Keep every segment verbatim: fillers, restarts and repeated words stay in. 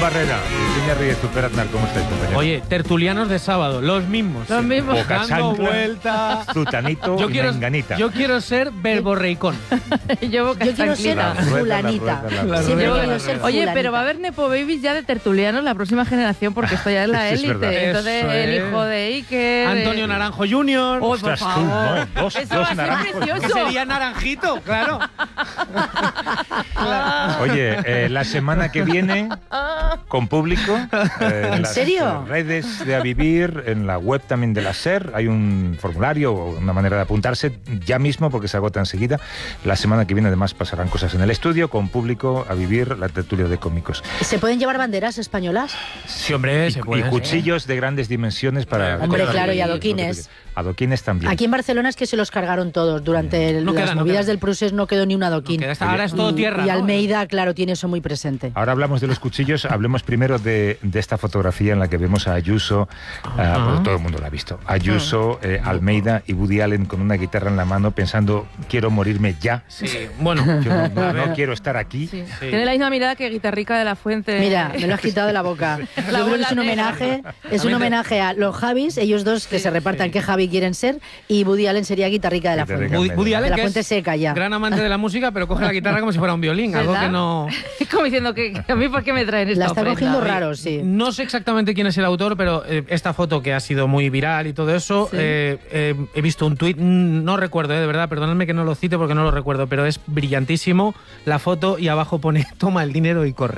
Barrera, Virginia Reyes, Super Aznar, ¿cómo estáis, compañeros? Oye, tertulianos de sábado, los mismos. Los mismos. Boca Dando chancla, vueltas. Zutanito Yo y quiero, Menganita. yo quiero ser verborreicón. Yo, boca Yo quiero ser chancleta. La rueda, fulanita. la rueda, la Siempre rueda. quiero ser Oye, fulanita. pero va a haber Nepo Babies ya de tertulianos la próxima generación porque estoy ya en la Es verdad. élite. Entonces, Eso el es. hijo de Iker. Antonio eh, Naranjo junior Oh, por Ostras, tú, favor. no, dos- Eso dos va a ser naranjos, ¿no? precioso. Que sería Naranjito, claro. Oye, eh, la semana que viene, con público, eh, ¿En las serio? eh, redes de A Vivir, en la web también de la SER, hay un formulario o una manera de apuntarse ya mismo porque se agota enseguida. La semana que viene además pasarán cosas en el estudio, con público, A Vivir, la tertulia de cómicos. ¿Se pueden llevar banderas españolas? Sí, hombre, Y, se y puede. cuchillos de grandes dimensiones para... Hombre, para- claro, y lo que- adoquines. Adoquines también. Aquí en Barcelona es que se los cargaron todos. Durante No las queda, no movidas queda. del Prusés no quedó ni un adoquín. Que esta- ahora es todo Y- tierra. Y ¿no? Almeida, claro, tiene eso muy presente. Ahora hablamos de los cuchillos, hablemos primero de, de esta fotografía en la que vemos a Ayuso, ah, bueno, todo el mundo la ha visto, Ayuso, eh, Almeida y Woody Allen con una guitarra en la mano pensando, quiero morirme ya, Sí, bueno. yo no, no- A no ver. quiero estar aquí. Sí. Sí. Tiene la misma mirada que Guitarrica de la Fuente. Mira, me lo has quitado de la boca. Yo creo que es un bola homenaje, es un También te- homenaje a los Javis, ellos dos que Sí, se repartan sí. qué Javi quieren ser, y Woody Allen sería Guitarrica de la Guitarrica. Fuente. Woody, Woody Allen, De la que Fuente es seca ya. gran amante de la música, pero coge la guitarra como si fuera un violín, algo ¿Verdad? que no... Es como diciendo que, que a mí, ¿por qué me traen esta La está ofrenda? cogiendo Oye, raro, sí. No sé exactamente quién es el autor, pero eh, esta foto que ha sido muy viral y todo eso, Sí. eh, eh, he visto un tuit, mm, no recuerdo, eh, de verdad, perdonadme que no lo cite porque no lo recuerdo, pero es brillantísimo la foto y abajo pone toma el dinero y corre.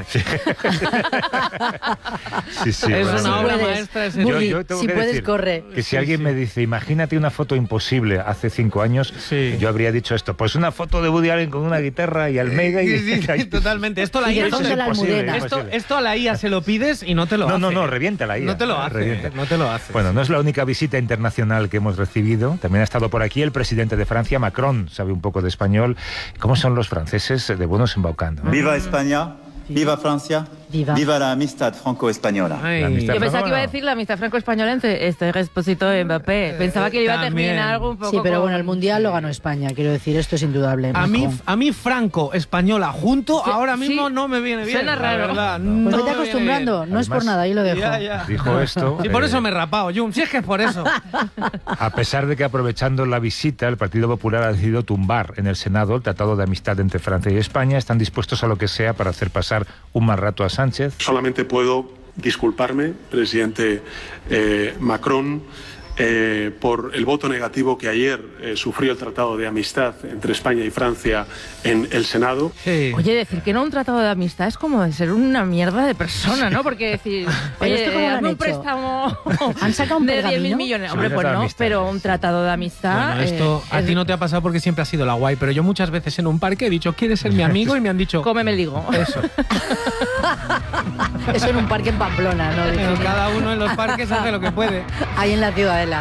Sí, sí, Es bueno, una Si obra puedes, maestra ese- Yo- Woody, yo tengo si que puedes, decir corre. Que si Sí, alguien sí. me dice, imagínate una foto imposible hace cinco años, Sí. yo habría dicho esto, pues una foto de Woody Allen con una guitarra y Almeida y... Sí, sí, totalmente. Esto a la Y de I A, Eso fondo es la imposible, almudena. esto, imposible. esto a la I A se lo pides y no te lo No, hace. no, no, revienta la I A. No te lo hace, revienta. no te lo hace. Bueno, no es la única visita internacional que hemos recibido. También ha estado por aquí el presidente de Francia, Macron, sabe un poco de español. ¿Cómo son los franceses de buenos embaucando? ¿eh? Viva España, viva Francia, Viva. la amistad franco-española. Ay. La amistad Yo pensaba que iba a franco- decir la amistad franco-española entre este Expósito y Mbappé. Pensaba que iba a también. terminar algo un poco Sí, pero con- bueno, el Mundial lo ganó España, quiero decir, esto es indudable. A mí, Macron. a mí Franco, española, junto, Sí, ahora mismo sí. no me viene bien. Suena la raro. verdad, Pues no vete me viene acostumbrando, bien. no es por Además, nada, ahí lo dejo. Ya, ya. Dijo esto. Sí, por eh, eso me he rapado, Jun. Si es que es por eso. A pesar de que aprovechando la visita, el Partido Popular ha decidido tumbar en el Senado el Tratado de Amistad entre Francia y España. Están dispuestos a lo que sea para hacer pasar un mal rato a Sánchez. Solamente puedo disculparme, presidente eh, Macron, eh, por el voto negativo que ayer eh, sufrió el Tratado de Amistad entre España y Francia en el Senado. Sí. Oye, decir que no un tratado de amistad es como de ser una mierda de persona, ¿no? Porque decir, Pero oye, esto cómo lo han hazme un hecho. préstamo ¿Han sacado un de diez mil pergamino? millones. Sí, Hombre, un pues tratado de no, amistad. pero un tratado de amistad... Bueno, esto eh, a es- ti no te ha pasado porque siempre has sido la guay, pero yo muchas veces en un parque he dicho, ¿quieres ser mi amigo? Y me han dicho, Cómeme el higo. eso. Eso en un parque en Pamplona, ¿no? Pero cada uno en los parques hace lo que puede. Ahí en la Ciudadela.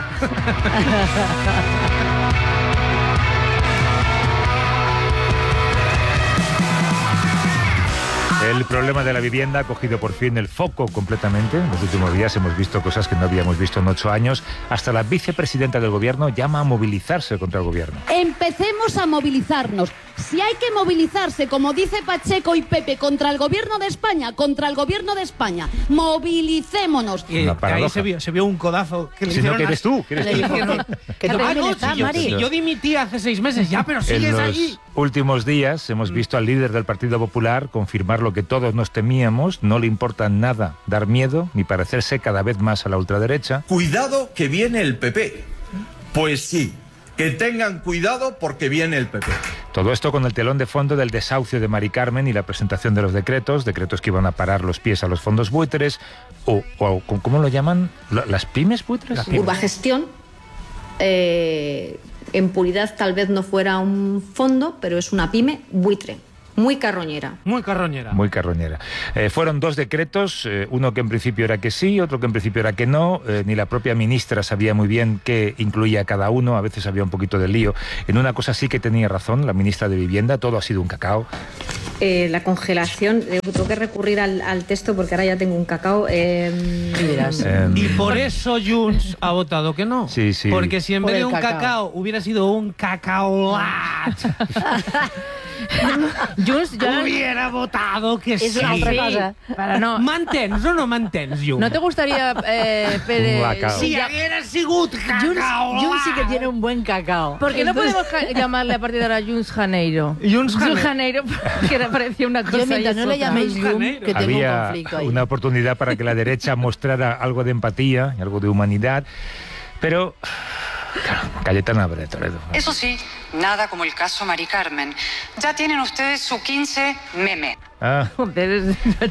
El problema de la vivienda ha cogido por fin el foco completamente. En los últimos días hemos visto cosas que no habíamos visto en ocho años. Hasta la vicepresidenta del gobierno llama a movilizarse contra el gobierno. Empecemos a movilizarnos. Si hay que movilizarse, como dice Pacheco y Pepe, contra el gobierno de España, contra el gobierno de España, movilicémonos. Y Una ahí paradoja. se vio, se vio un codazo que le Si no, hicieron que a- eres tú, que eres Le tú. dijo que, que tú Ah, también no, estás, si yo, Mari. si yo dimití hace seis meses ya, pero En sigues los ahí. últimos días hemos visto al líder del Partido Popular confirmar lo que todos nos temíamos. No le importa nada dar miedo ni parecerse cada vez más a la ultraderecha. Cuidado que viene el P P. Pues sí, que tengan cuidado porque viene el P P. Todo esto con el telón de fondo del desahucio de Mari Carmen y la presentación de los decretos, decretos que iban a parar los pies a los fondos buitres, o, o ¿cómo lo llaman? ¿Las pymes buitres? Las pymes. Urbagestión, eh, en puridad tal vez no fuera un fondo, pero es una pyme buitre, muy carroñera. Muy carroñera. Muy carroñera. Eh, fueron dos decretos, eh, uno que en principio era que sí, otro que en principio era que no. Eh, ni la propia ministra sabía muy bien qué incluía cada uno, a veces había un poquito de lío. En una cosa sí que tenía razón la ministra de Vivienda, todo ha sido un cacao. Eh, la congelación, eh, tengo que recurrir al, al texto porque ahora ya tengo un cacao. Eh, Y dirás. Eh, Y por eso Junts ha votado que no. Sí, sí. Porque si en Por vez de el un cacao. cacao. hubiera sido un cacao, Junts, yo... Hubiera votado que Es sí. una otra Sí, cosa. para no... Mantens o no mantens, Junts? ¿No te gustaría, eh, Pere, Un blackout. Si ya- haguera sigut Junts, cacao. Junts sí que tiene un buen cacao. ¿Por qué no Entonces, podemos ja- llamarle a partir de ahora Junts Janeiro? Junts Janeiro. Janeiro, que me parecía una cosa Yo mientras y no le otra. llaméis Junts Jum, Janeiro. que tengo un Había conflicto ahí. una oportunidad para que la derecha mostrara algo de empatía y algo de humanidad, pero claro, Cayetana de Toledo. Eso sí, nada como el caso Mari Carmen. Ya tienen ustedes su quince meme. Ah, Joder, es,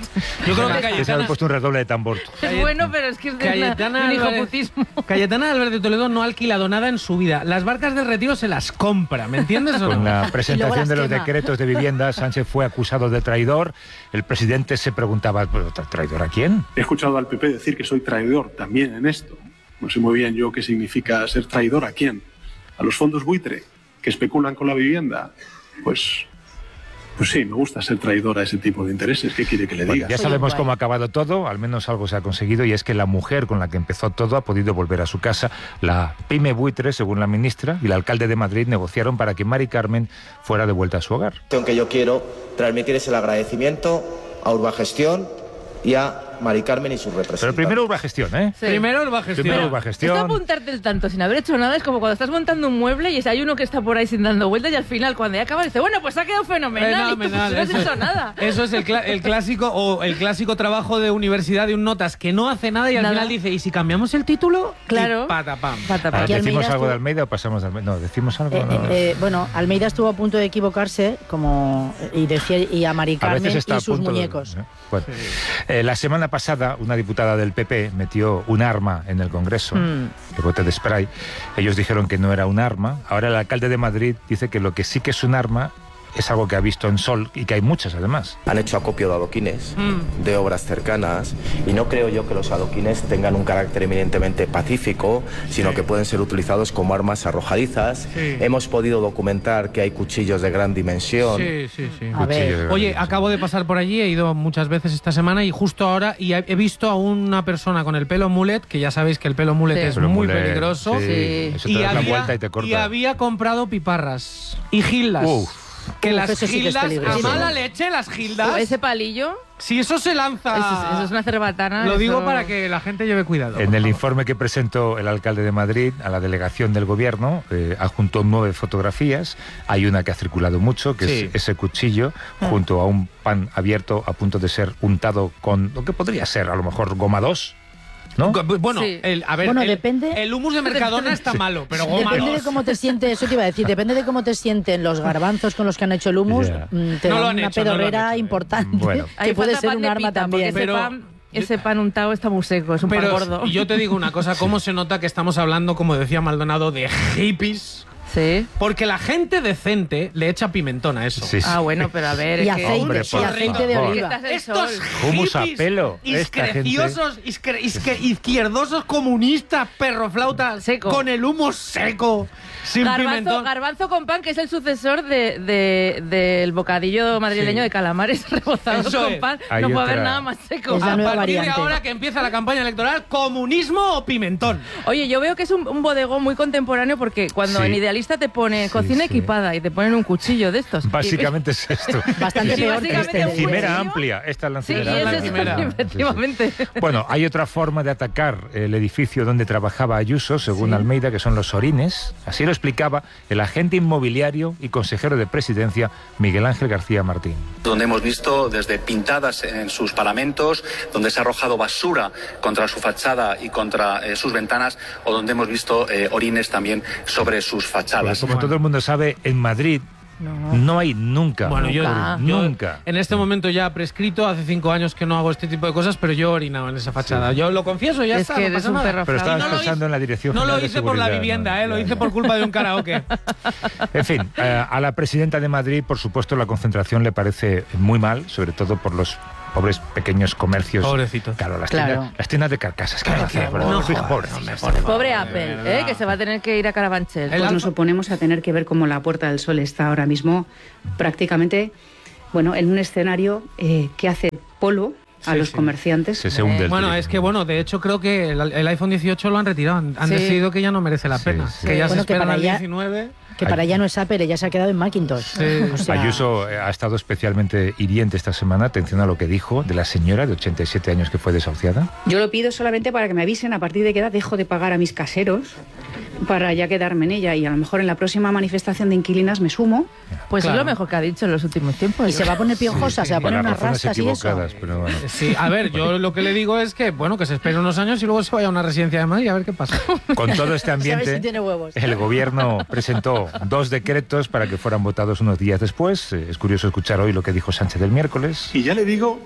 Yo creo que que se ha Cayetana, puesto un redoble de tambor. es bueno, pero es que es de, una, Cayetana de un Álvarez, hijoputismo. Cayetana Álvarez de Toledo no ha alquilado nada en su vida. Las barcas del retiro se las compra, ¿me entiendes o Con no? la presentación las de los quema. decretos de vivienda, Sánchez fue acusado de traidor. El presidente se preguntaba, ¿pero tra- traidor a quién? He escuchado al P P decir que soy traidor también en esto. No sé muy bien yo qué significa ser traidor a quién. A los fondos buitre que especulan con la vivienda. Pues, pues sí, me gusta ser traidor a ese tipo de intereses. ¿Qué quiere que le Bueno, diga? ya Soy sabemos un cómo ha guay. acabado todo, al menos algo se ha conseguido, y es que la mujer con la que empezó todo ha podido volver a su casa. La pyme buitre, según la ministra, y el alcalde de Madrid negociaron para que Mari Carmen fuera de vuelta a su hogar. Que yo quiero transmitir es el agradecimiento a Urbagestión y a Mari Carmen y sus representantes. Pero primero Urbagestión, ¿eh? Sí. Primero va a gestionar. Primero Esto Urbagestión. apuntarte el tanto sin haber hecho nada es como cuando estás montando un mueble y hay uno que está por ahí sin dando vueltas y al final cuando ya acaba dice, bueno, pues ha quedado fenomenal, y tú, pues, Fenomenal, no has eso hecho es- nada. Eso es el, cla- el clásico o el clásico trabajo de universidad de un notas que no hace nada y al Nada. final dice, ¿y si cambiamos el título? Claro. Y patapam. Patapam. Ah, Aquí ¿Decimos Almeida algo de estuvo- Almeida o pasamos de Almeida? No, ¿decimos algo? Eh, No. eh, eh, bueno, Almeida estuvo a punto de equivocarse como y decía y a Mari A Carmen veces está y a sus punto de- muñecos. ¿eh? Bueno. Eh, la semana pasada, una diputada del P P metió un arma en el Congreso, Mm. de bote de spray. Ellos dijeron que no era un arma. Ahora el alcalde de Madrid dice que lo que sí que es un arma es algo que ha visto en Sol y que hay muchas además. Han hecho acopio de adoquines, Mm. de obras cercanas, y no creo yo que los adoquines tengan un carácter eminentemente pacífico, sino que pueden ser utilizados como armas arrojadizas. Sí. Hemos podido documentar que hay cuchillos de gran dimensión. Sí, sí, sí. A ver. Cuchillo de- Oye, acabo de pasar por allí, he ido muchas veces esta semana y justo ahora y he he visto a una persona con el pelo mullet, que ya sabéis que el pelo mullet Sí. es Pero muy mule- peligroso. Sí, Sí. eso te Y das la había, vuelta y te corta. y había comprado piparras y gildas. Uf. Que Uf, las eso sí que es gildas, a peligroso. mala leche, las gildas. Ese palillo, Si eso se lanza. eso, es- eso es una cerbatana. Lo digo eso- para que la gente lleve cuidado. En por el favor. informe que presentó el alcalde de Madrid a la delegación del gobierno, eh, adjuntó nueve fotografías. Hay una que ha circulado mucho, que Sí. es ese cuchillo junto a un pan abierto a punto de ser untado con lo que podría ser a lo mejor goma dos, ¿no? Go- Bueno, Sí. el, a ver, Bueno, el, depende- el humus de Mercadona está malo, pero goma Depende de dos. cómo te sientes, eso te iba a decir, depende de cómo te sienten los garbanzos con los que han hecho el humus, Ya. mm, te No lo dan han una hecho, no lo han pedorrera hecho, eh. importante, Bueno. Ahí que puede falta ser pan un de arma pita, también. porque Pero- ese pan, ese pan untado está muy seco, es un pan Pero gordo. yo te digo una cosa, ¿cómo se nota que estamos hablando, como decía Maldonado, de hippies? Sí. Porque la gente decente le echa pimentón a eso. Sí, sí. Ah, bueno, pero a ver. Y es que- aceite, Hombre, y por aceite de favor. oliva. Estás en Estos sol. Hummus a hippies pelo, esta gente. izquierdosos, isque- isque- izquierdosos comunistas, perroflautas, Seco. con el humo seco, sin Garbanzo, pimentón. garbanzo con pan, que es el sucesor de, de- del bocadillo madrileño Sí. de calamares rebozados Eso con es. pan. Hay no puede otra- haber nada más seco. Es la A nueva partir variante. de ahora que empieza la campaña electoral, ¿comunismo o pimentón? Oye, yo veo que es un, un bodegón muy contemporáneo porque cuando Sí. en Idealista te pone cocina sí. equipada y te ponen un cuchillo de estos. Básicamente es esto. Bastante Sí, peor que básicamente este. un de- Encimera cuchillo. amplia, esta es la Sí, y encimera es la eso, amplia. encimera. efectivamente. Bueno, hay otra forma de atacar el edificio donde trabajaba Ayuso, según Sí. Almeida, que son los orines. Así lo explicaba el agente inmobiliario y consejero de presidencia Miguel Ángel García Martín. Donde hemos visto desde pintadas en sus paramentos, donde se ha arrojado basura contra su fachada y contra eh, sus ventanas, o donde hemos visto eh, orines también sobre sus fachadas. Porque como todo el mundo sabe, en Madrid No. no hay nunca. Bueno, yo, Nunca. yo Nunca. en este momento ya prescrito, hace cinco años que no hago este tipo de cosas, pero yo he orinado en esa fachada. Yo lo confieso, ya Es está, que no eres pasa un nada. perro Pero feo. estabas no lo pensando hice- en la Dirección No General lo de hice por la Seguridad, vivienda, no, ¿eh? lo ya, hice ya. por culpa de un karaoke. En fin, eh, a la presidenta de Madrid, por supuesto, la concentración le parece muy mal, sobre todo por los pobres pequeños comercios. Pobrecitos. Claro, las, Claro. Tiendas, las tiendas de carcasas. ¿Qué van a hacer? No Bueno, jodas, pobres. no me pone Pobre mal, de Apple, verdad. ¿eh? Que se va a tener que ir a Carabanchel. El Pues alfa- nos oponemos a tener que ver cómo la Puerta del Sol está ahora mismo prácticamente, bueno, en un escenario eh, que hace polo a Sí, los sí. comerciantes. Se, se hunde el Bueno, turismo. es que bueno, de hecho creo que el, el iPhone dieciocho lo han retirado. Han, han Sí. decidido que ya no merece la Sí, pena. sí. Que ya Bueno, se que esperan para al allá- diecinueve. Que para ella no es Apple, ella se ha quedado en Macintosh. Sí. O sea, Ayuso ha estado especialmente hiriente esta semana. Atención a lo que dijo de la señora de ochenta y siete años que fue desahuciada. Yo lo pido solamente para que me avisen a partir de qué edad dejo de pagar a mis caseros para ya quedarme en ella, y a lo mejor en la próxima manifestación de inquilinas me sumo. Pues Claro. es lo mejor que ha dicho en los últimos tiempos. y se va a poner piojosa, Sí, se va a poner por unas razones rastas y eso. equivocadas, pero bueno. Sí, a ver, yo lo que le digo es que, bueno, que se espere unos años y luego se vaya a una residencia de Madrid a ver qué pasa. Con todo este A ver ambiente, si tiene huevos. el gobierno presentó dos decretos para que fueran votados unos días después. Eh, Es curioso escuchar hoy lo que dijo Sánchez el miércoles. Y ya le digo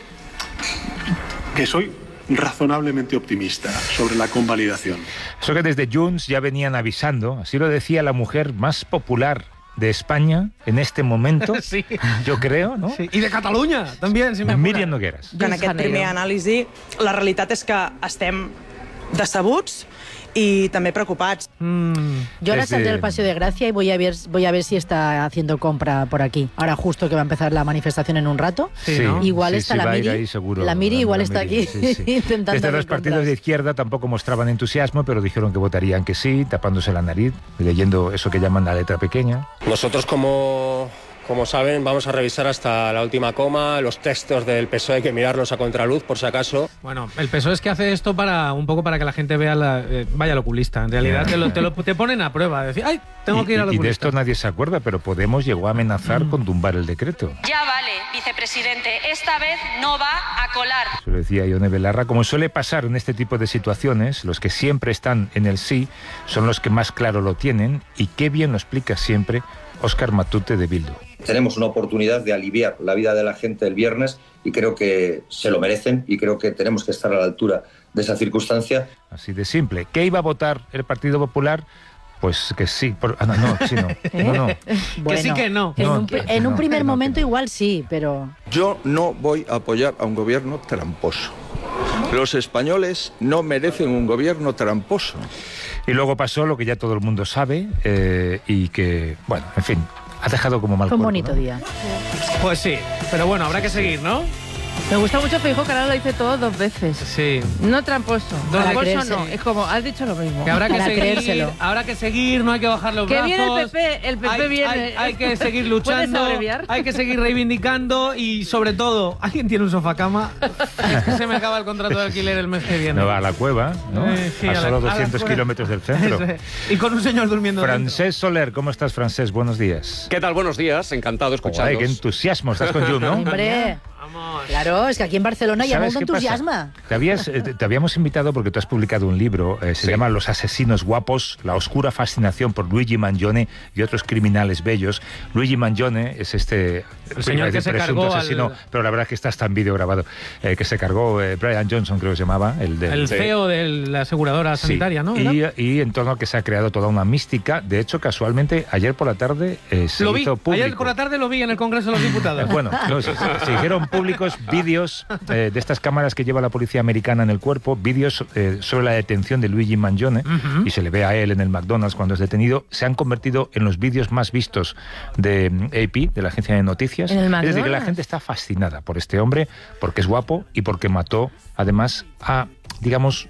que soy razonablemente optimista sobre la convalidación. Eso que desde Junts ya venían avisando, así lo decía la mujer más popular de España en este momento, Sí. yo creo, ¿no? Sí. I de Catalunya, també, si m'apura. Miriam Nogueras. En aquest primer anàlisi, la realitat és que estem decebuts y también preocupats. Mm. Yo ahora Desde- saldré al Paseo de Gracia y voy a ver voy a ver si está haciendo compra por aquí. Ahora justo que va a empezar la manifestación en un rato. Sí, ¿no? Igual sí, está sí, la va a ir Miri. ahí seguro, la Miri igual la está Miri, aquí sí, sí. intentando Desde hacer los partidos compras. de izquierda tampoco mostraban entusiasmo, pero dijeron que votarían que sí, tapándose la nariz, leyendo eso que llaman la letra pequeña. Nosotros, como, como saben, vamos a revisar hasta la última coma. Los textos del P S O E hay que mirarlos a contraluz, por si acaso. Bueno, el P S O E es que hace esto para un poco para que la gente vea la, eh, vaya al oculista. En realidad te lo, te lo te ponen a prueba, decir, ay, tengo Y- que ir al y, y de oculista. esto nadie se acuerda, pero Podemos llegó a amenazar Mm. con tumbar el decreto. Ya vale, vicepresidente, esta vez no va a colar. Eso lo decía Ione Belarra. Como suele pasar en este tipo de situaciones, los que siempre están en el sí son los que más claro lo tienen, y qué bien lo explica siempre Óscar Matute de Bildu. Tenemos una oportunidad de aliviar la vida de la gente el viernes y creo que se lo merecen y creo que tenemos que estar a la altura de esa circunstancia. Así de simple. ¿Qué iba a votar el Partido Popular? Pues que sí. Por, ah, no, no, sí, no. no, no. Bueno, sí que no. En, No, un, que- en un no, primer que no, momento que no. igual sí, pero Yo no voy a apoyar a un gobierno tramposo. Los españoles no merecen un gobierno tramposo. Y luego pasó lo que ya todo el mundo sabe eh, y que, bueno, en fin, ha dejado como mal fue un cuerpo, bonito ¿no? día. Pues sí, pero bueno, habrá que seguir, ¿no? Me gusta mucho Feijóo, que ahora lo dice todo dos veces. Sí. No tramposo. Para Tramposo creérselo. no. Es como, has dicho lo mismo. Que habrá que Para seguir, creérselo. habrá que seguir, no hay que bajar los Que brazos. viene el P P, el P P hay, viene. Hay, hay que seguir ¿Puedes luchando, abreviar? hay que seguir reivindicando y sobre todo, ¿alguien tiene un sofacama? Es que se me acaba el contrato de alquiler el mes que viene. No va a la cueva, ¿no? Eh, sí, a, a la- solo a la doscientos cueva. kilómetros del centro. Eso es. Y con un señor durmiendo dentro. Francés Soler, ¿cómo estás, Francés? Buenos días. ¿Qué tal? Buenos días, encantado de Joder, escucharos. qué entusiasmo, estás con Jun, ¿no? Hombre, claro, es que aquí en Barcelona ya ¿Sabes mundo qué pasa? entusiasma. Te, habías, eh, te, te habíamos invitado porque tú has publicado un libro, eh, se Sí. llama Los asesinos guapos, la oscura fascinación por Luigi Mangione y otros criminales bellos. Luigi Mangione es este El señor iba a que decir se presunto cargó al- asesino, pero la verdad es que está hasta en vídeo grabado, eh, que se cargó eh, Brian Johnson, creo que se llamaba, el, de, El C E O de la aseguradora Sí, sanitaria, ¿no? Y, ¿Era? y en torno a que se ha creado toda una mística. De hecho, casualmente, ayer por la tarde eh, se Lo vi, hizo público. ayer por la tarde lo vi en el Congreso de los Diputados. Eh, Bueno, no, se, se hicieron públicos vídeos eh, de estas cámaras que lleva la policía americana en el cuerpo, vídeos eh, sobre la detención de Luigi Mangione, Ujú. y se le ve a él en el McDonald's cuando es detenido. Se han convertido en los vídeos más vistos de mm, A P, de la agencia de noticias. ¿En el Es decir, que la McDonald's? gente está fascinada por este hombre, porque es guapo y porque mató, además, a, digamos...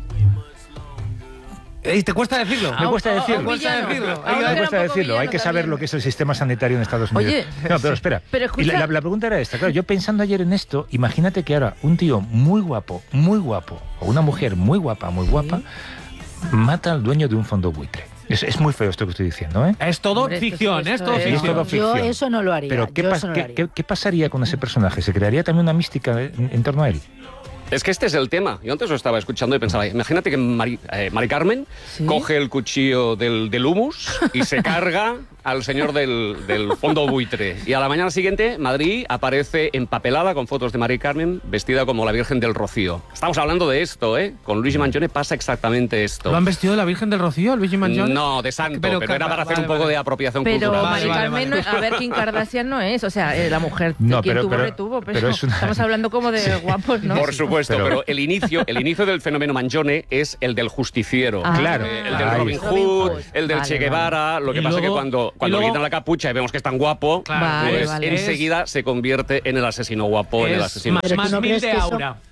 Ey, ¿te cuesta decirlo? Me cuesta a un decirlo. villano. decirlo. A Hay uno que, que me era cuesta un poco decirlo, hay villano que saber también. lo que es el sistema sanitario en Estados Unidos. Oye, no, pero espera. pero y escucha- la, la pregunta era esta, claro, yo pensando ayer en esto, imagínate que ahora un tío muy guapo, muy guapo, o una mujer muy guapa, muy guapa, mata al dueño de un fondo buitre. Es, es muy feo esto que estoy diciendo, ¿eh? Es todo Hombre, esto- ficción, esto es todo es- Es ficción. todo Yo ficción. eso no lo haría. Pero ¿qué, yo pas- eso no lo qué- haría. qué- qué pasaría con ese personaje? ¿Se crearía también una mística en, en torno a él? Es que este es el tema. Yo antes lo estaba escuchando y pensaba, imagínate que Mari, eh, Mari Carmen Sí. coge el cuchillo del, del humus y se carga al señor del, del fondo buitre. Y a la mañana siguiente, Madrid aparece empapelada con fotos de Mari Carmen vestida como la Virgen del Rocío. Estamos hablando de esto, ¿eh? Con Luigi Mangione pasa exactamente esto. ¿Lo han vestido de la Virgen del Rocío, Luigi Mangione? No, de santo, pero, Pero era para hacer vale, un poco vale. de apropiación Pero cultural. Mari Vale, vale, Carmen, vale. no- a ver, Kim Kardashian no es. O sea, eh, la mujer, No, quien pero- tuvo, pero- retuvo. Pero, pero es una- estamos hablando como de guapos, ¿no? Por supuesto, Pero- pero, el inicio, el inicio del fenómeno Mangione es el del justiciero. Ah. Claro. Eh, el del Ahí Robin está. Hood, Robin Hood. el del Vale, Che Guevara. Lo que Y pasa es que luego- cuando, y cuando luego- le quitan la capucha y vemos que es tan guapo, Claro, Vale, pues vale. enseguida se convierte en el asesino guapo, en el Es asesino. más, Pero tú más no mil crees de que eso- aura.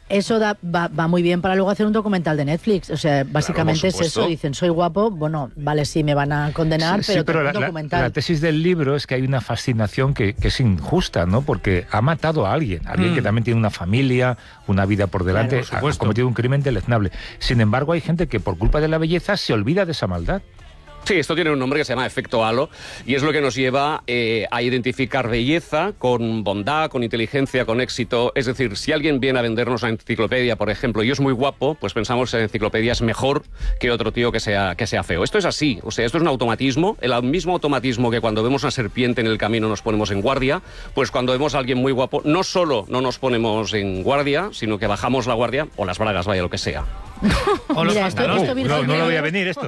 eso da, va, va muy bien para luego hacer un documental de Netflix. O sea, básicamente Claro, es por supuesto. eso. Dicen, soy guapo, bueno, vale, sí, me van a condenar, Sí, pero, sí, pero tengo la, un la- documental. la tesis del libro es que hay una fascinación que, que es injusta, ¿no? Porque ha matado a alguien, alguien Mm. que también tiene una familia, una vida por delante, Claro, por ha supuesto. cometido un crimen deleznable. Sin embargo, hay gente que por culpa de la belleza se olvida de esa maldad. Sí, esto tiene un nombre que se llama efecto halo y es lo que nos lleva eh, a identificar belleza con bondad, con inteligencia, con éxito. Es decir, si alguien viene a vendernos una enciclopedia, por ejemplo, y es muy guapo, pues pensamos que la enciclopedia es mejor que otro tío que sea, que sea feo. Esto es así, o sea, esto es un automatismo, el mismo automatismo que cuando vemos una serpiente en el camino nos ponemos en guardia, pues cuando vemos a alguien muy guapo, no solo no nos ponemos en guardia, sino que bajamos la guardia o las bragas, vaya, lo que sea. O los Mira, esto- pantalones. esto, No, no Virginia, lo voy a venir esto.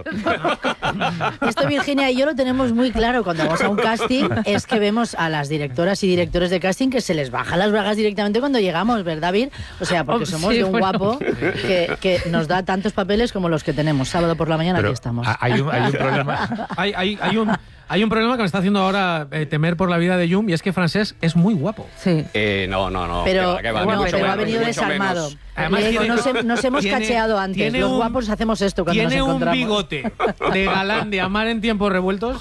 Esto Virginia y yo lo tenemos muy claro cuando vamos a un casting, es que vemos a las directoras y directores de casting que se les bajan las bragas directamente cuando llegamos, ¿verdad, Vir? O sea, porque Oh, somos sí, de un bueno. guapo que, que nos da tantos papeles como los que tenemos. Sábado por la mañana Pero aquí estamos. ha- hay un, hay un problema. Hay, hay, hay un, hay un problema que me está haciendo ahora eh, temer por la vida de Yum y es que Francés es muy guapo. Sí. Eh, no, no, no. Pero, que va, que va, no, ni mucho pero ha menos, venido ni mucho desarmado. menos. Además, Eh, tiene- nos, he- nos hemos tiene- cacheado antes. tiene Los un- guapos hacemos esto cuando nos Tiene un encontramos. bigote de galán de amar en tiempos revueltos.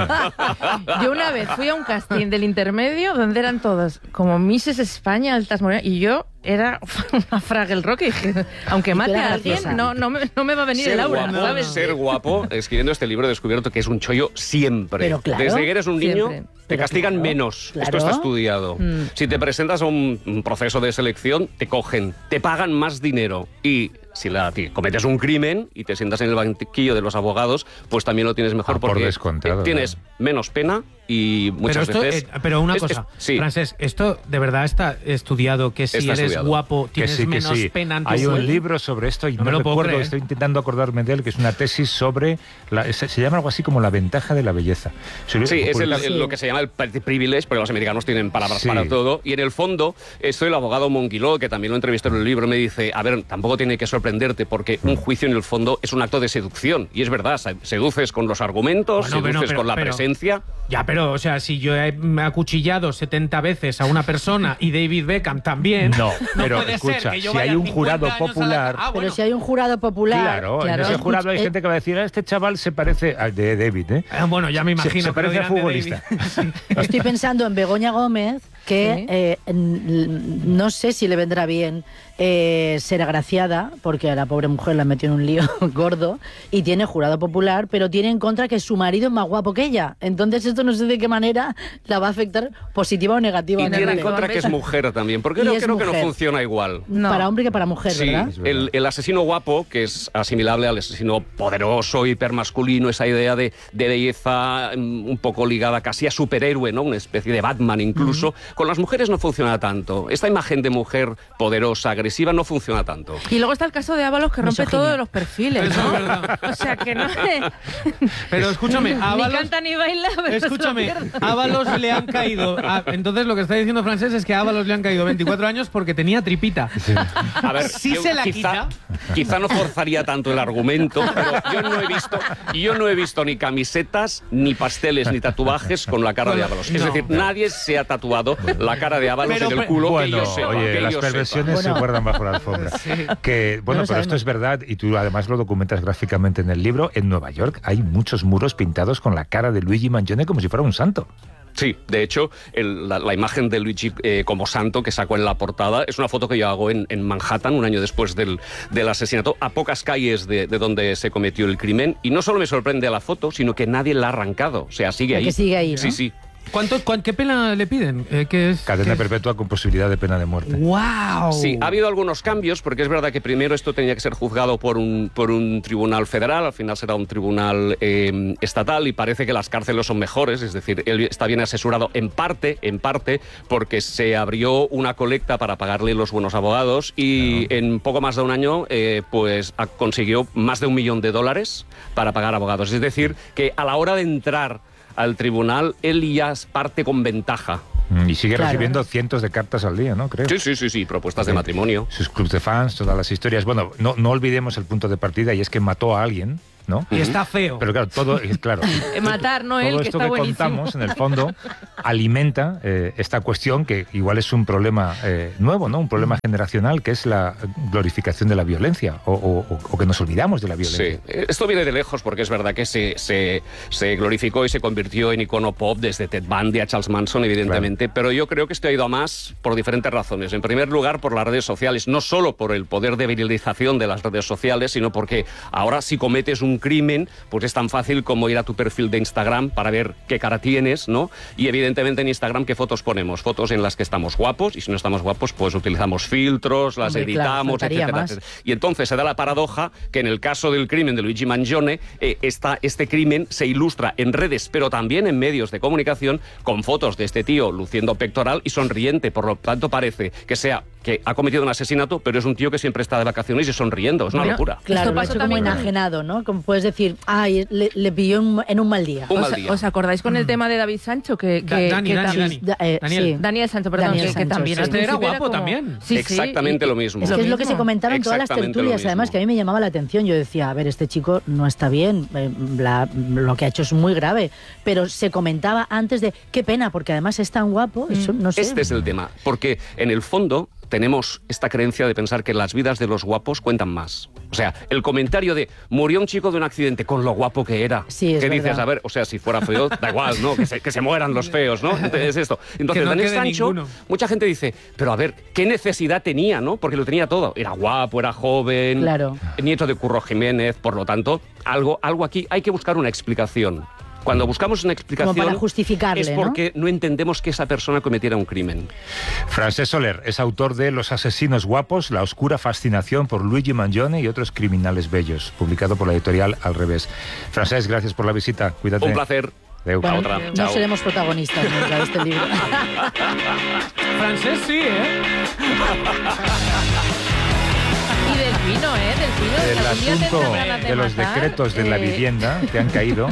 Yo una vez fui a un casting del intermedio donde eran todos como Misses España, altas morenas, y yo era una Fraggle Rock y dije, aunque Y tú mate eras a alguien, graciosa. no, no, me, no me va a venir Ser el aura, guapo, ¿sabes? ser guapo, escribiendo este libro he descubierto que es un chollo siempre. Pero claro, Desde que eres un niño siempre. te Pero castigan claro, menos. claro. Esto está estudiado. Mm. Si te presentas a un, un proceso de selección, te cogen, te pagan más dinero y si la, ti- cometes un crimen y te sientas en el banquillo de los abogados, pues también lo tienes mejor Ah, por porque descontado, eh, tienes menos pena y Pero, muchas esto, veces... eh, pero una es- cosa, es- sí. Francés, esto de verdad está estudiado que si Está eres estudiado. guapo Que tienes sí, que menos sí. pena en tu Hay un sueldo. libro sobre esto y No no, me lo puedo recuerdo, creer. estoy intentando acordarme de él, que es una tesis sobre, la- se, se llama algo así como la ventaja de la belleza. Se- Sí, es el- publicado- el- lo que se llama el pretty privilege, porque los americanos tienen palabras Sí. para todo. Y en el fondo, esto el abogado Monguiló, que también lo entrevisté en el libro, me dice, a ver, tampoco tiene que sorprenderte, porque un juicio en el fondo es un acto de seducción. Y es verdad, se- seduces con los argumentos, Bueno, bueno, seduces pero- con la pero- presencia. Ya, pero, o sea, si yo he acuchillado setenta veces a una persona y David Beckham también. No, pero puede ser escucha, que yo si vaya hay un cincuenta jurado años a la- popular... Ah, Pero bueno. si hay un jurado popular. Claro, en ese escucha, jurado hay eh, gente que va a decir, "Ah, este chaval se parece al de David, ¿eh? Ah, bueno, ya me Se- imagino. se que lo parece a dirán de futbolista. David. Estoy pensando en Begoña Gómez, que Sí. eh, n- no sé si le vendrá bien eh, ser agraciada, porque a la pobre mujer la metió en un lío gordo, y tiene jurado popular, pero tiene en contra que su marido es más guapo que ella. Entonces esto no sé de qué manera la va a afectar positiva o Y negativamente. tiene en contra que es mujer también, porque Y creo, es creo que no mujer. funciona igual. No. Para hombre que para mujer, Sí, ¿verdad? el, el asesino guapo, que es asimilable al asesino poderoso, hipermasculino, esa idea de, de belleza mm, un poco ligada casi a superhéroe, ¿no? Una especie de Batman incluso. Con las mujeres no funciona tanto. Esta imagen de mujer poderosa, agresiva, no funciona tanto. Y luego está el caso de Ábalos que rompe Misoginia. todos los perfiles, Eso es ¿no? verdad. O sea que no Pero escúchame, ni Ábalos. canta ni baila, pero Escúchame, es una mierda. a Ábalos le han caído. a- entonces lo que está diciendo Francés es que a Ábalos le han caído veinticuatro años porque tenía tripita. A ver, Sí yo se la quizá, quita. quizá no forzaría tanto el argumento, pero yo no he visto, yo no he visto ni camisetas, ni pasteles, ni tatuajes con la cara de Ábalos. Es No. decir, nadie se ha tatuado la cara de Ábalos Pero, en el pero- culo que Bueno, yo sepa. oye, que las yo sepa. perversiones Bueno. se guardan bajo la alfombra. Que, bueno, No lo pero esto sabemos. es verdad y tú además lo documentas gráficamente en el libro. En Nueva York hay muchos muros pintados con la cara de Luigi Mangione como si fuera un santo. Sí, de hecho, el- la, la imagen de Luigi eh, como santo que sacó en la portada es una foto que yo hago en, en Manhattan un año después del, del asesinato, a pocas calles de, de donde se cometió el crimen. Y no solo me sorprende la foto, sino que nadie la ha arrancado. O sea, sigue ahí. Que sigue ahí, ¿no? Sí, sí. ¿Cuánto, cuán- ¿Qué pena le piden? Eh, ¿qué es, Cadena qué- perpetua con posibilidad de pena de muerte. ¡Wow! Sí, ha habido algunos cambios, porque es verdad que primero esto tenía que ser juzgado por un, por un tribunal federal, al final será un tribunal eh, estatal, y parece que las cárceles son mejores, es decir, él está bien asesorado en parte, en parte, porque se abrió una colecta para pagarle los buenos abogados, y en poco más de un año, eh, pues ha- consiguió más de un millón de dólares para pagar abogados. Es decir, que a la hora de entrar al tribunal, él ya parte con ventaja. Mm, Y sigue Claro. recibiendo cientos de cartas al día, ¿no? Creo. Sí, sí, sí, sí, propuestas de Sí. matrimonio. Sus clubs de fans, todas las historias. Bueno, no, no olvidemos el punto de partida y es que mató a alguien ¿no? Y está feo. Pero claro, todo, claro, Matar, no él, todo que esto está que buenísimo. contamos, en el fondo, alimenta eh, esta cuestión que igual es un problema eh, nuevo, ¿no? Un problema generacional, que es la glorificación de la violencia, o, o, o que nos olvidamos de la violencia. Sí, esto viene de lejos porque es verdad que se, se, se glorificó y se convirtió en icono pop desde Ted Bundy a Charles Manson, evidentemente, claro. Pero yo creo que esto ha ido a más por diferentes razones. En primer lugar, por las redes sociales, no solo por el poder de virilización de las redes sociales, sino porque ahora si cometes un crimen, pues es tan fácil como ir a tu perfil de Instagram para ver qué cara tienes, ¿no? Y evidentemente en Instagram, ¿qué fotos ponemos? Fotos en las que estamos guapos, y si no estamos guapos, pues utilizamos filtros, las Hombre, editamos, claro, etcétera, etcétera. Y entonces se da la paradoja que en el caso del crimen de Luigi Mangione, eh, esta, este crimen se ilustra en redes, pero también en medios de comunicación, con fotos de este tío luciendo pectoral y sonriente. Por lo tanto, parece que sea que ha cometido un asesinato, pero es un tío que siempre está de vacaciones y sonriendo. Es una bueno, locura. Claro, lo ha hecho como enajenado, ¿no? Como puedes decir, ay, le, le pilló en, en un mal día. Un ¿Os, mal día. ¿Os acordáis con el tema de David Sancho? Que, que, Dani, que Dani, tam- Dani. Da- eh, Daniel. sí. Daniel Sancho, perdón, Daniel que, que Sancho, también. sí. al Este era principio guapo como- también. Sí, sí, Exactamente y- lo mismo. Es que es lo que mismo. se comentaron en todas las Exactamente tertulias, lo además, mismo. que a mí me llamaba la atención. Yo decía, a ver, este chico no está bien, eh, la- lo que ha hecho es muy grave, pero se comentaba antes de, qué pena, porque además es tan guapo, eso, no sé. Este es el tema, porque en el fondo tenemos esta creencia de pensar que las vidas de los guapos cuentan más. O sea, el comentario de murió un chico de un accidente con lo guapo que era. Sí, es ¿Qué dices? verdad. A ver, o sea, si fuera feo, da igual, ¿no? Que se, que se mueran los feos, ¿no? Entonces, esto. Entonces, Que no Daniel quede Sancho, ninguno. mucha gente dice, pero a ver, ¿qué necesidad tenía, no? Porque lo tenía todo. Era guapo, era joven, Claro. nieto de Curro Jiménez, por lo tanto, algo, algo aquí hay que buscar una explicación. Cuando buscamos una explicación Como para justificarle, es porque ¿no? no entendemos que esa persona cometiera un crimen. Francesc Soler es autor de Los asesinos guapos, la oscura fascinación por Luigi Mangione y otros criminales bellos, publicado por la editorial Al Revés. Francesc, gracias por la visita. Cuídate. Un placer. Adeu. Bueno, A otra. no Chao. seremos protagonistas nunca de este libro. Francés sí, ¿eh? Y del vino, ¿eh? Del vino. El Algún día asunto tendrán ganas de los matar, decretos de la eh, vivienda que han caído.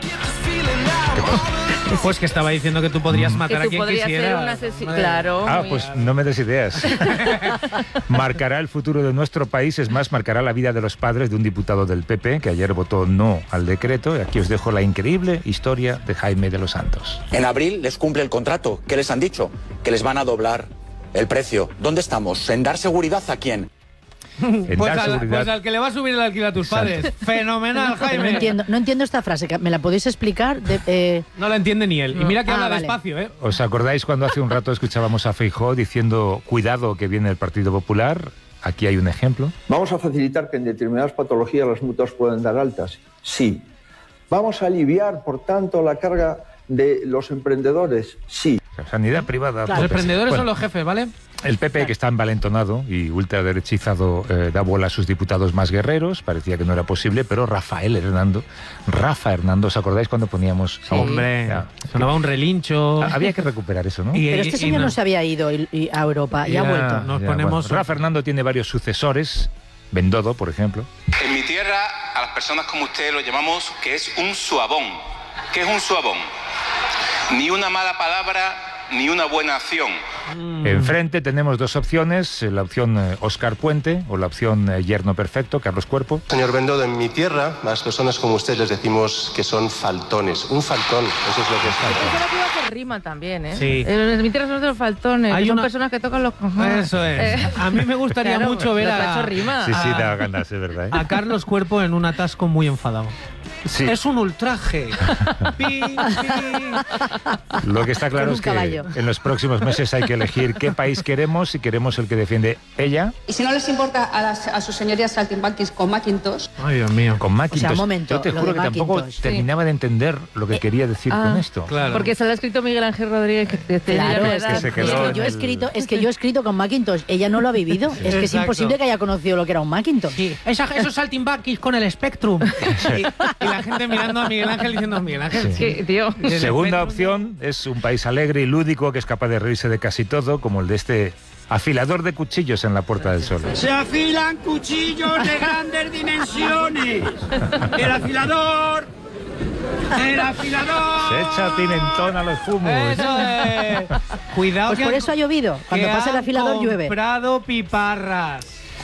Pues que estaba diciendo que tú podrías matar Que a tú quien podrías ser quisiera. un asesino. Madre. Claro. Ah, muy pues bien. no me des ideas. Marcará el futuro de nuestro país, es más, marcará la vida de los padres de un diputado del P P que ayer votó no al decreto. Y aquí os dejo la increíble historia de Jaime de los Santos. En abril les cumple el contrato. ¿Qué les han dicho? Que les van a doblar el precio. ¿Dónde estamos? ¿En dar seguridad a quién? En Pues dar al, seguridad. pues al que le va a subir el alquiler a tus padres. Fenomenal, No Jaime. entiendo, no entiendo esta frase, ¿me la podéis explicar? De, eh, No la entiende ni él. Y mira que Ah, habla vale. despacio, ¿eh? ¿Os acordáis cuando hace un rato escuchábamos a Feijóo diciendo cuidado que viene el Partido Popular? Aquí hay un ejemplo. ¿Vamos a facilitar que en determinadas patologías las mutuas puedan dar altas? Sí. ¿Vamos a aliviar, por tanto, la carga de los emprendedores? Sí. La sanidad privada. Los pues, emprendedores bueno, son los jefes, ¿vale? El P P, que está envalentonado y ultraderechizado, eh, da bola a sus diputados más guerreros. Parecía que no era posible, pero Rafael Hernando, Rafa Hernando, ¿os acordáis cuando poníamos? a un- Hombre, Ya. sonaba un relincho. Ah, Había que recuperar eso, ¿no? Y- pero este y señor no. no se había ido y- y a Europa y ha Ya, vuelto. Nos ya, ponemos- bueno. Rafa Hernando tiene varios sucesores. Bendodo, por ejemplo. En mi tierra, a las personas como usted lo llamamos que es un suabón. ¿Qué es un suabón? Ni una mala palabra, ni una buena acción. Enfrente tenemos dos opciones, eh, la opción eh, Óscar Puente o la opción eh, Yerno Perfecto, Carlos Cuerpo. Señor Bendodo, en mi tierra, a las personas como usted les decimos que son faltones. Un faltón, eso es lo que es faltón. Eso lo digo que rima también, ¿eh? Sí. En mi tierra son de los faltones, Hay que son una- personas que tocan los cojones. Eso es. Eh, A mí me gustaría claro, mucho ver lo que ha a, hecho rima. Sí, sí, Ah. da ganas, es verdad. ¿eh? a Carlos Cuerpo en un atasco muy enfadado. Sí. Es un ultraje. Pi, pi. Lo que está claro Con un es que caballo. en los próximos meses hay que elegir qué país queremos, si queremos el que defiende ella Y si no les importa a, las, a sus señorías saltimbanquis con Macintosh, Ay, Dios mío. con Macintosh. O sea, un momento, Yo te lo juro de que tampoco Macintosh. terminaba de entender lo que quería decir ah, con esto. Claro. Porque se lo ha escrito Miguel Ángel Rodríguez, que te- te- Claro, te- es que que, se es quedó que en yo he el- escrito, es que yo he escrito con Macintosh, ella no lo ha vivido, es que es Exacto. imposible que haya conocido lo que era un Macintosh. Sí, esa- esos saltimbanquis con el Spectrum. Y, y la gente mirando a Miguel Ángel diciendo, Miguel Ángel, Sí. que, tío. Desde Segunda el opción es un país alegre y lúdico que es capaz de reírse de casi todo, como el de este afilador de cuchillos en la Puerta del Sol. Se afilan cuchillos de grandes dimensiones. El afilador. El afilador. Se echa pimentón a los fumos. Eso es. Cuidado Pues que por han- eso ha llovido. Cuando que pasa el han afilador llueve. comprado piparras.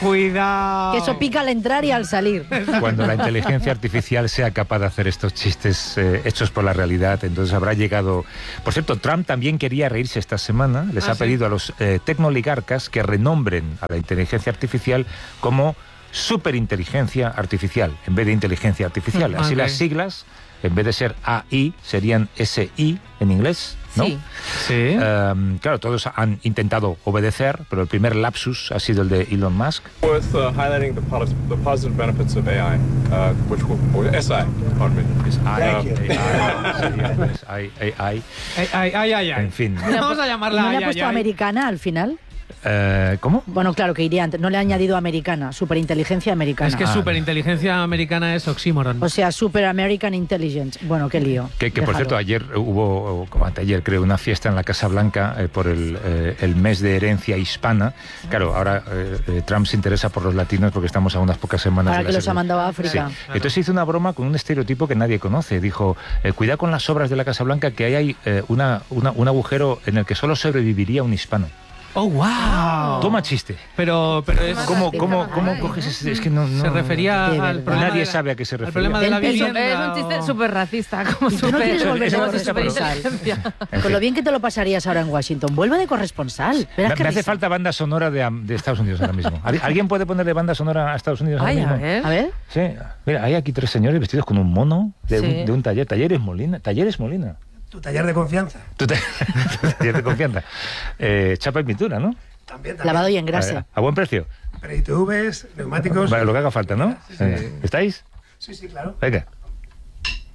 Cuidado. Que eso pica al entrar y al salir. Cuando la inteligencia artificial sea capaz de hacer estos chistes eh, hechos por la realidad, entonces habrá llegado... Por cierto, Trump también quería reírse esta semana. Les ¿Ah, ha sí? pedido a los eh, tecnoligarcas que renombren a la inteligencia artificial como superinteligencia artificial, en vez de inteligencia artificial. Así Ok. las siglas, en vez de ser A I, serían S I en inglés, ¿no? Sí. Sí. Um, claro, todos han intentado obedecer, pero el primer lapsus ha sido el de Elon Musk. Worth uh, highlighting the, pos the positive benefits of A I, uh, which will, or S I, pardon me. Es A I, Thank you. A I, sería, es A I, A I. Ay, ay, ay, ay, ay. En fin. Vamos a ¿Y llamarla no le ay, ha puesto ay, ay. americana al final? Eh, ¿Cómo? Bueno, claro que iría antes. No le ha añadido americana, superinteligencia americana. Es que Ah. superinteligencia americana es oxímoron. O sea, Super American Intelligence. Bueno, qué lío. Que, que por Déjalo. cierto, ayer hubo, o como anteayer creo, una fiesta en la Casa Blanca eh, por el, eh, el mes de herencia hispana. Claro, ahora eh, eh, Trump se interesa por los latinos porque estamos a unas pocas semanas Para de la que los ha segunda- mandado a África. Sí. Entonces hizo una broma con un estereotipo que nadie conoce. Dijo, eh, cuidado con las obras de la Casa Blanca, que ahí hay eh, una, una- un agujero en el que solo sobreviviría un hispano. ¡Oh, wow! Toma chiste. Pero, pero es... ¿Cómo, cómo, cómo coges ese? Es que no, no- Se refería De al verdad. problema Nadie de la- sabe a qué se al refería. problema de la El peso- vivienda. Es un chiste o- súper racista, como ¿Y tú no súper... quieres volver de Eso- corresponsal? superinteligencia. En Con fin. lo bien que te lo pasarías ahora en Washington. Vuelve de corresponsal. Verás Me, qué me hace risa. falta banda sonora de, am- de Estados Unidos ahora mismo. ¿Al- ¿Alguien puede ponerle banda sonora a Estados Unidos ahora Ay, mismo? a ver. A ver. Sí, mira, hay aquí tres señores vestidos con un mono de, Sí. un, de un taller. Talleres Molina. Talleres Molina. Tu taller de confianza. Tu, ta- tu taller de confianza. Eh, chapa y pintura, ¿no? También, también. Lavado y A, engrase. a buen precio. Pero I T Vs, neumáticos. Vale, lo que haga falta, ¿no? Sí, sí. Venga. ¿Estáis? Sí, sí, claro. Venga.